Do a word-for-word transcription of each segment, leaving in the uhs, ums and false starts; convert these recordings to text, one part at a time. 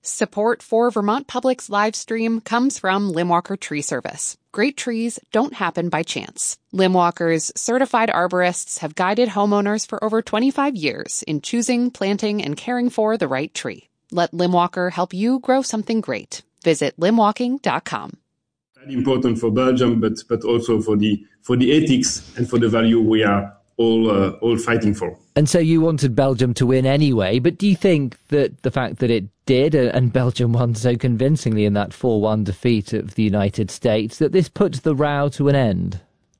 Support for Vermont Public's live stream comes from Limwalker Tree Service. Great trees don't happen by chance. Limwalker's certified arborists have guided homeowners for over twenty-five years in choosing, planting, and caring for the right tree. Let Limwalker help you grow something great. Visit limwalking dot com. Important for Belgium, but but also for the for the ethics and for the value we are all uh, all fighting for. And so you wanted Belgium to win anyway, but do you think that the fact that it did, and Belgium won so convincingly in that four one defeat of the United States, that this puts the row to an end?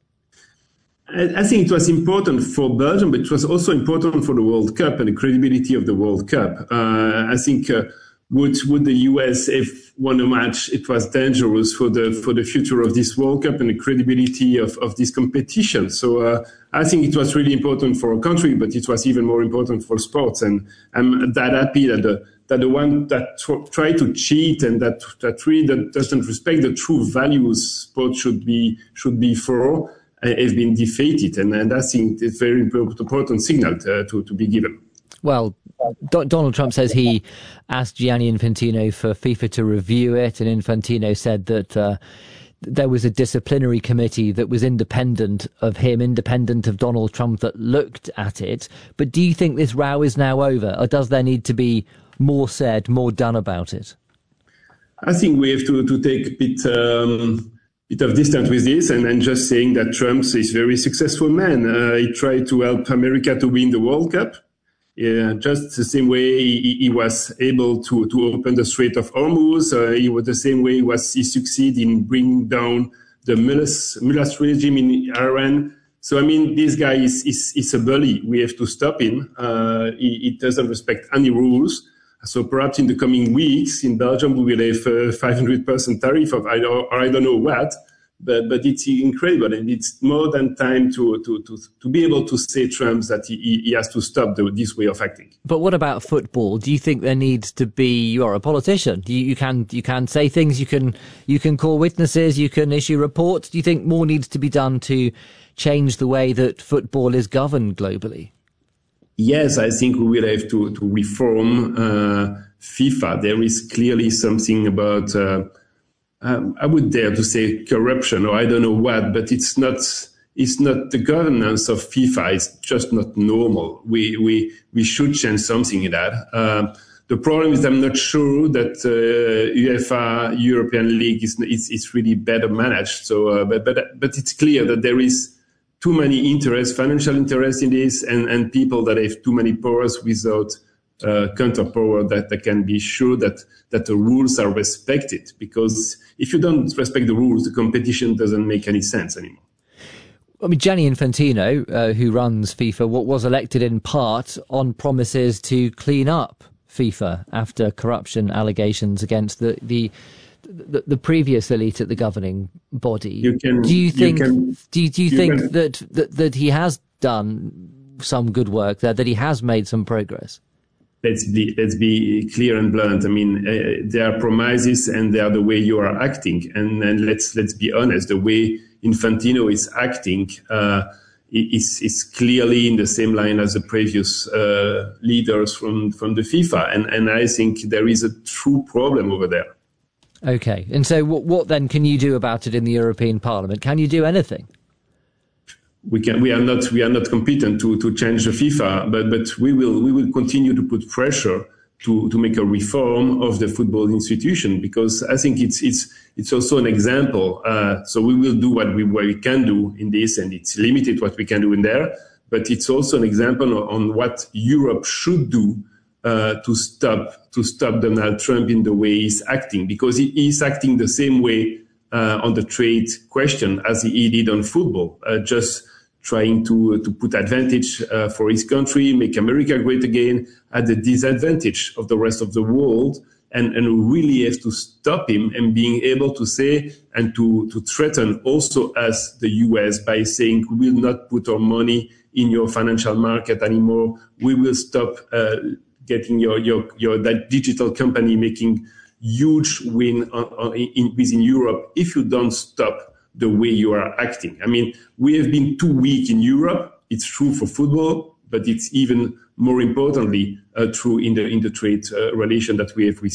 I think it was important for Belgium, but it was also important for the World Cup and the credibility of the World Cup. Uh, I think uh, would would the U S have won a match, it was dangerous for the for the future of this World Cup and the credibility of, of this competition. So uh, I think it was really important for our country, but it was even more important for sports. And I'm that happy that the that the one that tr- try to cheat and that that really that doesn't respect the true values sport should be should be for uh, have been defeated. And, and I think it's a very important signal to, to, to be given. Well, D- Donald Trump says he asked Gianni Infantino for FIFA to review it, and Infantino said that uh, there was a disciplinary committee that was independent of him, independent of Donald Trump, that looked at it. But do you think this row is now over, or does there need to be more said, more done about it? I think we have to, to take a bit, um, bit of distance with this and, and just saying that Trump is a very successful man. Uh, he tried to help America to win the World Cup. Yeah, just the same way he, he was able to, to open the Strait of Hormuz. Uh, he was the same way he was he succeeded in bringing down the Mullahs regime in Iran. So I mean, this guy is is, is a bully. We have to stop him. Uh, he, he doesn't respect any rules. So perhaps in the coming weeks in Belgium we will have a five hundred percent tariff of I don't, or I don't know what. But but it's incredible, and it's more than time to to to, to be able to say Trump that he, he has to stop the, this way of acting. But what about football? Do you think there needs to be? You're a politician. You, you can you can say things. You can you can call witnesses. You can issue reports. Do you think more needs to be done to change the way that football is governed globally? Yes, I think we will have to to reform uh, FIFA. There is clearly something about. Uh, Um, I would dare to say corruption, or I don't know what, but it's not. It's not the governance of FIFA. It's just not normal. We we we should change something in that. Uh, the problem is I'm not sure that uh, UEFA European League is is, is really better managed. So, uh, but but but it's clear that there is too many interests, financial interests in this, and and people that have too many powers without. Uh, counterpower that they can be sure that that the rules are respected, because if you don't respect the rules, the competition doesn't make any sense anymore. I mean, Gianni Infantino, uh, who runs FIFA, what was elected in part on promises to clean up FIFA after corruption allegations against the the the, the previous elite at the governing body. You can, do you think? You can, do you, do you, you think can, that, that that he has done some good work there? That he has made some progress? Let's be let's be clear and blunt. I mean, uh, there are promises, and they are the way you are acting. And, and let's let's be honest. The way Infantino is acting uh, is is clearly in the same line as the previous uh, leaders from from the FIFA. And and I think there is a true problem over there. Okay. And so, what what then can you do about it in the European Parliament? Can you do anything? We can. We are not. We are not competent to, to change the FIFA, but but we will. We will continue to put pressure to, to make a reform of the football institution, because I think it's it's it's also an example. Uh, so we will do what we what we can do in this, and it's limited what we can do in there. But it's also an example on what Europe should do uh, to stop to stop Donald Trump in the way he's acting, because he is acting the same way uh, on the trade question as he did on football, uh, just. trying to to put advantage uh, for his country, make America great again, at the disadvantage of the rest of the world, and, and really have to stop him, and being able to say and to, to threaten also as the U S by saying we will not put our money in your financial market anymore. We will stop uh, getting your, your, your that digital company making huge win on, on, in, within Europe if you don't stop the way you are acting. I mean, we have been too weak in Europe. It's true for football, but it's even more importantly uh, true in the in the trade uh, relation that we have with